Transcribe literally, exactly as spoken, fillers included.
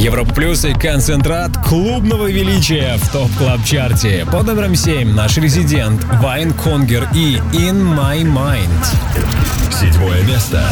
Европа Плюс и концентрат клубного величия в топ-клаб-чарте. Под номером семь наш резидент Вайн Конгер и In My Mind. Седьмое место.